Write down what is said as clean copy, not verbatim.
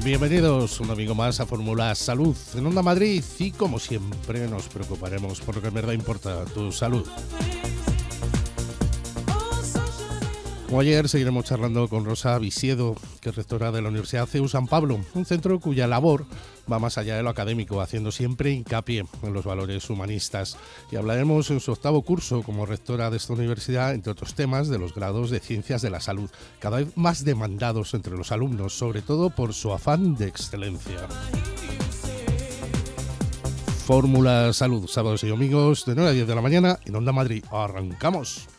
Bienvenidos un domingo más a Fórmula Salud en Onda Madrid y como siempre nos preocuparemos por lo que en verdad importa, tu salud. Como ayer seguiremos charlando con Rosa Visiedo, que es rectora de la Universidad CEU San Pablo, un centro cuya labor va más allá de lo académico, haciendo siempre hincapié en los valores humanistas. Y hablaremos en su 8º curso como rectora de esta universidad, entre otros temas, de los grados de Ciencias de la Salud, cada vez más demandados entre los alumnos, sobre todo por su afán de excelencia. Fórmula Salud, sábados y domingos de 9 a 10 de la mañana en Onda Madrid. ¡Arrancamos!